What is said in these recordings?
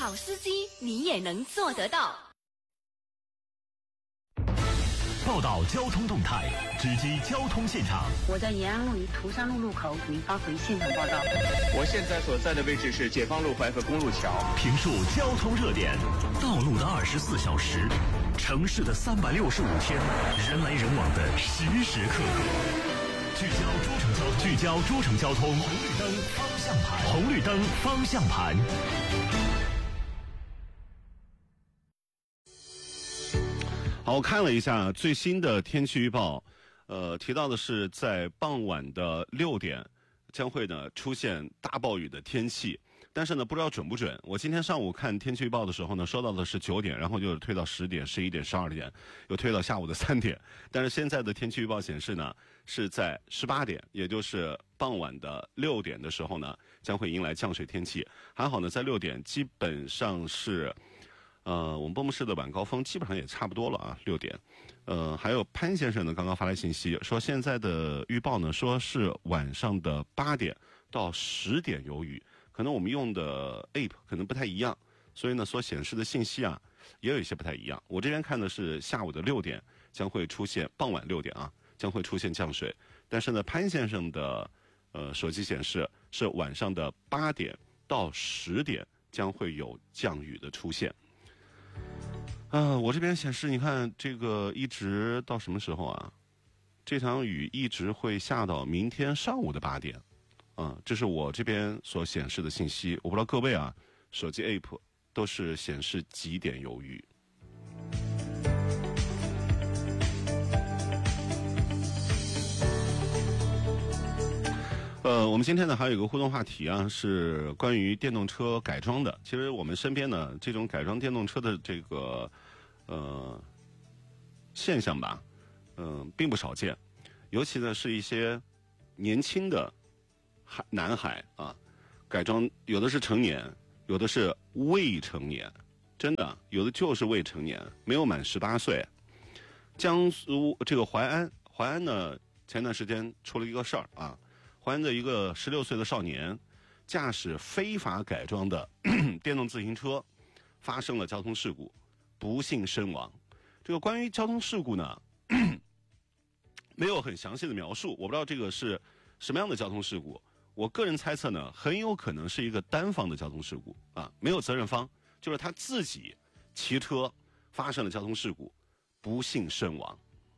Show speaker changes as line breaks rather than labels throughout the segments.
好司机你也能做得到。
报道交通动态，直击交通现场。
我在延安路与涂山路路口给您发回现场报道。
我现在所在的位置是解放路淮河公路桥。
评述交通热点，道路的24小时，城市的365天，人来人往的时时刻刻。聚焦诸城交通，红绿灯方向盘。
好，我看了一下最新的天气预报，提到的是在傍晚的6点将会呢出现大暴雨的天气，但是呢不知道准不准。我今天上午看天气预报的时候呢，收到的是9点，然后就推到10点、11点、12点，又推到下午的3点。但是现在的天气预报显示呢，是在18点，也就是傍晚的6点的时候呢，将会迎来降水天气。还好呢，在6点基本上是。我们波木市的晚高峰基本上也差不多了啊，6点。还有潘先生呢，刚刚发来信息说，现在的预报呢，说是晚上的8点到10点有雨，可能我们用的 app 可能不太一样，所以呢，所显示的信息啊，也有一些不太一样。我这边看的是下午的6点将会出现，傍晚6点啊，将会出现降水，但是呢，潘先生的手机显示是晚上的8点到10点将会有降雨的出现。我这边显示，你看这个一直到什么时候啊？这场雨一直会下到明天上午的8点，这是我这边所显示的信息。我不知道各位啊，手机 app 都是显示几点有雨。我们今天呢还有一个互动话题啊，是关于电动车改装的。其实我们身边呢这种改装电动车的这个现象吧，并不少见。尤其呢是一些年轻的男孩啊，改装有的是成年，有的是未成年，真的有的就是未成年，没有满18岁。江苏这个淮安呢前段时间出了一个事儿啊。淮安的一个16岁的少年驾驶非法改装的电动自行车发生了交通事故，不幸身亡。这个关于交通事故呢没有很详细的描述，我不知道这个是什么样的交通事故。我个人猜测呢，很有可能是一个单方的交通事故啊，没有责任方，就是他自己骑车发生了交通事故，不幸身亡。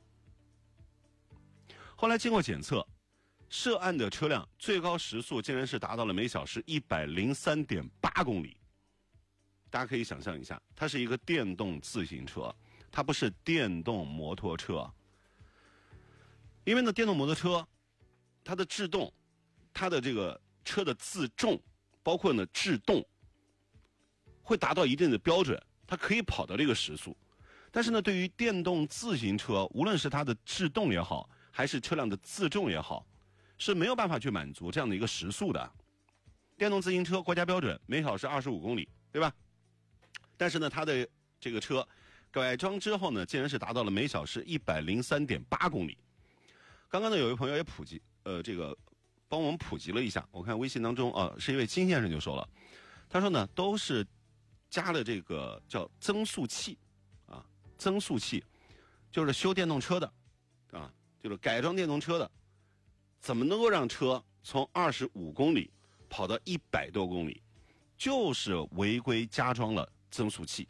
后来经过检测，涉案的车辆最高时速竟然是达到了每小时103.8公里。大家可以想象一下，它是一个电动自行车，它不是电动摩托车。因为呢，电动摩托车它的制动，它的这个车的自重，包括呢制动，会达到一定的标准，它可以跑到这个时速。但是呢，对于电动自行车，无论是它的制动也好，还是车辆的自重也好，是没有办法去满足这样的一个时速的。电动自行车国家标准每小时25公里，对吧？但是呢，它的这个车改装之后呢，竟然是达到了每小时103.8公里。刚刚呢，有一位朋友也这个帮我们普及了一下。我看微信当中是一位金先生就说了，他说呢，都是加了这个叫增速器啊，增速器就是修电动车的啊，就是改装电动车的。怎么能够让车从25公里跑到100多公里？就是违规加装了增速器。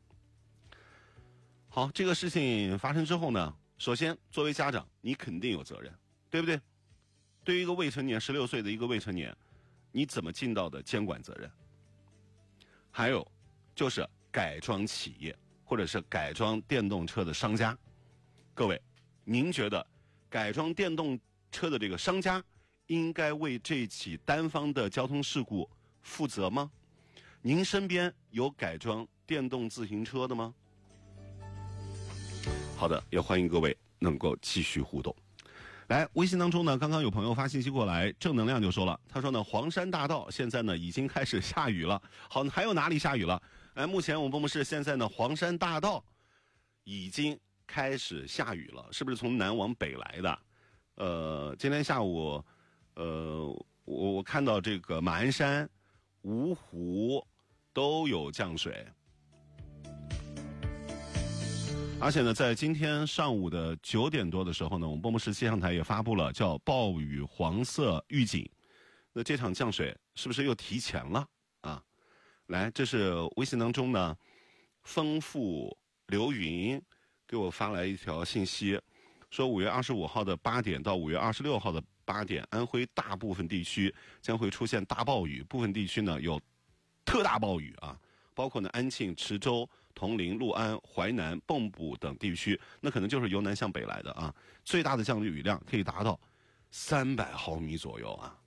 好，这个事情发生之后呢，首先作为家长，你肯定有责任，对不对？对于一个未成年16岁的一个未成年，你怎么尽到的监管责任？还有就是改装企业或者是改装电动车的商家，各位，您觉得改装电动车的这个商家应该为这起单方的交通事故负责吗？您身边有改装电动自行车的吗？好的，也欢迎各位能够继续互动。来，微信当中呢，刚刚有朋友发信息过来，正能量就说了，他说呢，黄山大道现在呢已经开始下雨了。好，还有哪里下雨了？目前我们波木市现在呢，黄山大道已经开始下雨了，是不是从南往北来的？今天下午，我看到这个马鞍山、芜湖、 都有降水。而且呢，在今天上午的9点多的时候呢，我们波莫市气象台也发布了叫暴雨黄色预警。那这场降水是不是又提前了啊？来，这是微信当中呢，丰富流云给我发来一条信息，说5月25号的8点到5月26号的8点，安徽大部分地区将会出现大暴雨，部分地区呢有特大暴雨啊，包括呢安庆、池州、铜陵、六安、淮南、蚌埠等地区，那可能就是由南向北来的啊。最大的降雨量可以达到300毫米左右啊。